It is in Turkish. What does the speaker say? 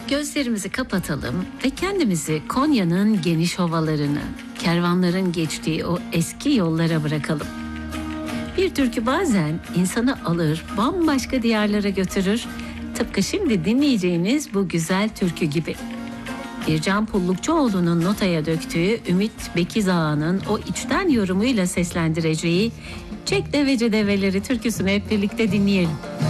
Gözlerimizi kapatalım ve kendimizi Konya'nın geniş ovalarına, kervanların geçtiği o eski yollara bırakalım. Bir türkü bazen insanı alır, bambaşka diyarlara götürür. Tıpkı şimdi dinleyeceğiniz bu güzel türkü gibi. Bircan Pullukçuoğlu'nun notaya döktüğü Ümit Bekiz Ağa'nın o içten yorumuyla seslendireceği Çek Deveci Develeri türküsünü hep birlikte dinleyelim.